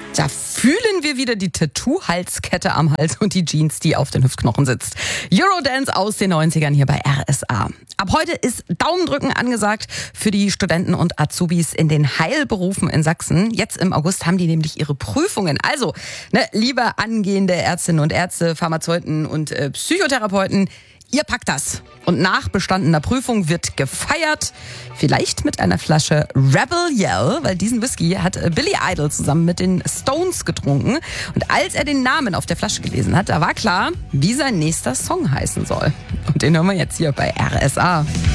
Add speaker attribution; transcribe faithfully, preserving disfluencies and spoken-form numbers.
Speaker 1: Da fühlen wir wieder die Tattoo-Halskette am Hals und die Jeans, die auf den Hüftknochen sitzt. Eurodance aus den neunzigern hier bei R S A. Ab heute ist Daumendrücken angesagt für die Studenten und Azubis in den Heilberufen in Sachsen. Jetzt im August haben die nämlich ihre Prüfungen. Also, ne, liebe angehende Ärztinnen und Ärzte, Pharmazeuten und äh, Psychotherapeuten, ihr packt das. Und nach bestandener Prüfung wird gefeiert. Vielleicht mit einer Flasche Rebel Yell, weil diesen Whisky hat Billy Idol zusammen mit den Stones getrunken. Und als er den Namen auf der Flasche gelesen hat, da war klar, wie sein nächster Song heißen soll. Und den hören wir jetzt hier bei R S A.